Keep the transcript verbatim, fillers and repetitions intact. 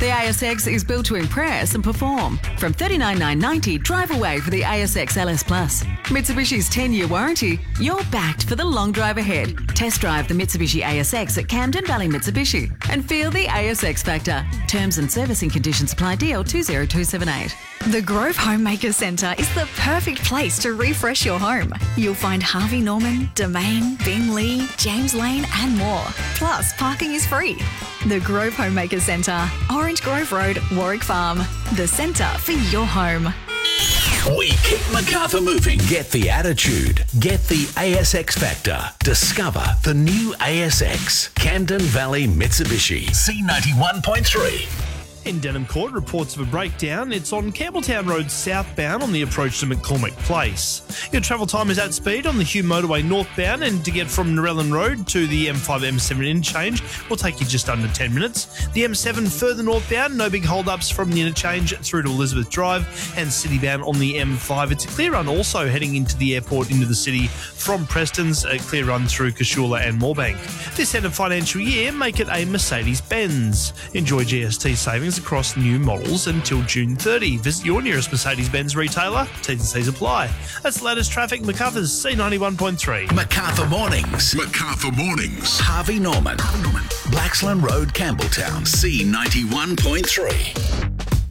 The A S X is built to impress and perform. From thirty-nine thousand nine hundred ninety dollars, drive away for the A S X L S Plus. Mitsubishi's ten-year warranty, you're backed for the long drive ahead. Test drive the Mitsubishi A S X at Camden Valley Mitsubishi and feel the A S X factor. Terms and servicing conditions apply. D L two zero two seven eight. The Grove Homemaker Centre is the perfect place to refresh your home. You'll find Harvey Norman, Domain, Bing Lee, James Lane and more. Plus, parking is free. The Grove Homemaker Centre, Orange Grove Road, Warwick Farm. The centre for your home. We keep Macarthur moving. Get the attitude. Get the A S X factor. Discover the new A S X. Camden Valley Mitsubishi. C ninety-one point three. In Denham Court, reports of a breakdown. It's on Campbelltown Road southbound on the approach to McCormick Place. Your travel time is at speed on the Hume Motorway northbound, and to get from Narellan Road to the M five M seven interchange will take you just under ten minutes. The M seven further northbound, no big hold-ups from the interchange through to Elizabeth Drive, and citybound on the M five. It's a clear run also heading into the airport into the city from Preston's, a clear run through Kashula and Moorebank. This end of financial year, make it a Mercedes-Benz. Enjoy G S T savings across new models until June thirtieth. Visit your nearest Mercedes-Benz retailer. T's and C's apply. That's the latest traffic. Macarthur's C ninety-one point three. Macarthur Mornings. Macarthur Mornings. Harvey Norman. Harvey Norman. Blaxland Road, Campbelltown. C ninety-one point three.